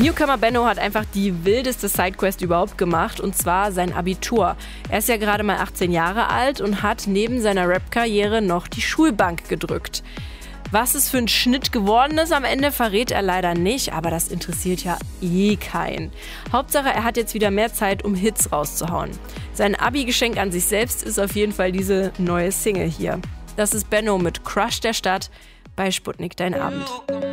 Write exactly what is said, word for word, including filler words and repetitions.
Newcomer Benno hat einfach die wildeste Sidequest überhaupt gemacht, und zwar sein Abitur. Er ist ja gerade mal achtzehn Jahre alt und hat neben seiner Rap-Karriere noch die Schulbank gedrückt. Was es für ein Schnitt geworden ist am Ende, verrät er leider nicht, aber das interessiert ja eh keinen. Hauptsache, er hat jetzt wieder mehr Zeit, um Hits rauszuhauen. Sein Abi-Geschenk an sich selbst ist auf jeden Fall diese neue Single hier. Das ist Benno mit Crush der Stadt bei Sputnik Dein Abend.